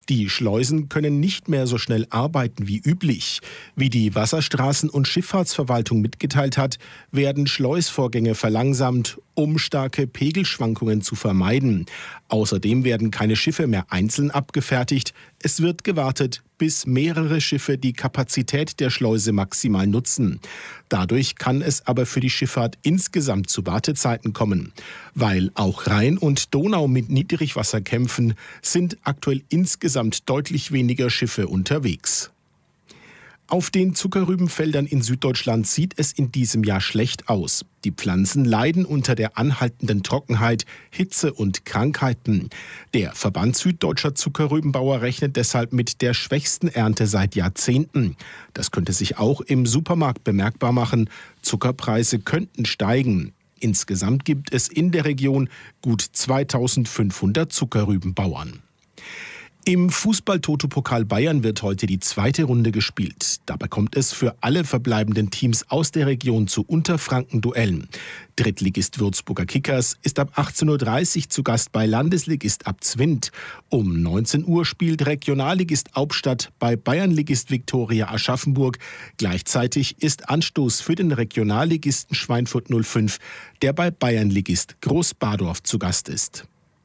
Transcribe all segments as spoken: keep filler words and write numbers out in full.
Die Schleusen können nicht mehr so schnell arbeiten wie üblich. Wie die Wasserstraßen- und Schifffahrtsverwaltung mitgeteilt hat, werden Schleusvorgänge verlangsamt, um starke Pegelschwankungen zu vermeiden. Außerdem werden keine Schiffe mehr einzeln abgefertigt. Es wird gewartet, bis mehrere Schiffe die Kapazität der Schleuse maximal nutzen. Dadurch kann es aber für die Schifffahrt insgesamt zu Wartezeiten kommen. Weil auch Rhein und Donau mit Niedrigwasser kämpfen, sind aktuell insgesamt deutlich weniger Schiffe unterwegs. Auf den Zuckerrübenfeldern in Süddeutschland sieht es in diesem Jahr schlecht aus. Die Pflanzen leiden unter der anhaltenden Trockenheit, Hitze und Krankheiten. Der Verband Süddeutscher Zuckerrübenbauer rechnet deshalb mit der schwächsten Ernte seit Jahrzehnten. Das könnte sich auch im Supermarkt bemerkbar machen. Zuckerpreise könnten steigen. Insgesamt gibt es in der Region gut zweitausendfünfhundert Zuckerrübenbauern. Im Fußball-Toto-Pokal Bayern wird heute die zweite Runde gespielt. Dabei kommt es für alle verbleibenden Teams aus der Region zu Unterfranken-Duellen. Drittligist Würzburger Kickers ist ab achtzehn Uhr dreißig zu Gast bei Landesligist Abzwind. Um neunzehn Uhr spielt Regionalligist Aubstadt bei Bayernligist Viktoria Aschaffenburg. Gleichzeitig ist Anstoß für den Regionalligisten Schweinfurt null fünf, der bei Bayernligist Großbadorf zu Gast ist.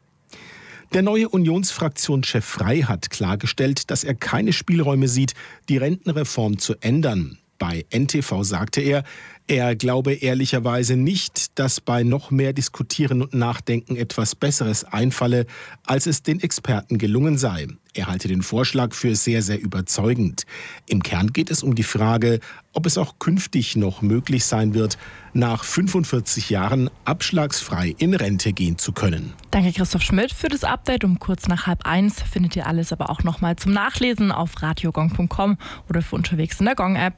Der neue Unionsfraktionschef Frey hat klargestellt, dass er keine Spielräume sieht, die Rentenreform zu ändern. Bei N T V sagte er, er glaube ehrlicherweise nicht, dass bei noch mehr Diskutieren und Nachdenken etwas Besseres einfalle, als es den Experten gelungen sei. Er halte den Vorschlag für sehr, sehr überzeugend. Im Kern geht es um die Frage, ob es auch künftig noch möglich sein wird, nach fünfundvierzig Jahren abschlagsfrei in Rente gehen zu können. Danke Christoph Schmidt für das Update. Um kurz nach halb eins findet ihr alles aber auch nochmal zum Nachlesen auf radiogong punkt com oder für unterwegs in der Gong-App.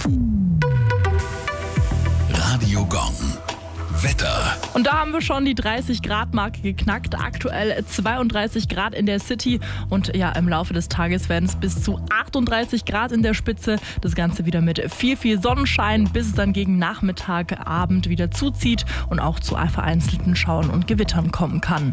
Radio Gong. Wetter. Und da haben wir schon die dreißig Grad Marke geknackt. Aktuell zweiunddreißig Grad in der City. Und ja, im Laufe des Tages werden es bis zu achtunddreißig Grad in der Spitze. Das Ganze wieder mit viel, viel Sonnenschein, bis es dann gegen Nachmittag, Abend wieder zuzieht und auch zu vereinzelten Schauern und Gewittern kommen kann.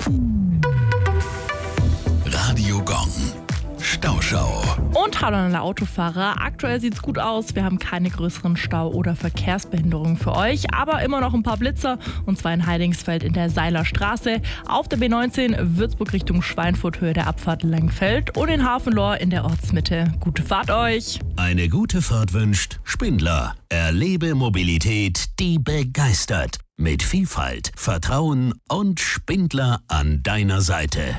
Radio Gong. Stauschau. Und hallo an alle Autofahrer. Aktuell sieht es gut aus. Wir haben keine größeren Stau- oder Verkehrsbehinderungen für euch, aber immer noch ein paar Blitzer, und zwar in Heidingsfeld in der Seiler Straße, auf der B neunzehn Würzburg Richtung Schweinfurt Höhe der Abfahrt Langfeld und in Hafenlohr in der Ortsmitte. Gute Fahrt euch! Eine gute Fahrt wünscht Spindler. Erlebe Mobilität, die begeistert. Mit Vielfalt, Vertrauen und Spindler an deiner Seite.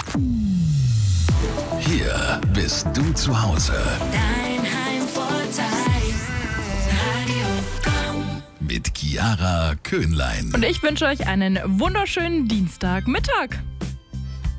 Hier bist du zu Hause. Dein Heimvorteil. Radio Gong. Mit Chiara Köhnlein. Und ich wünsche euch einen wunderschönen Dienstagmittag.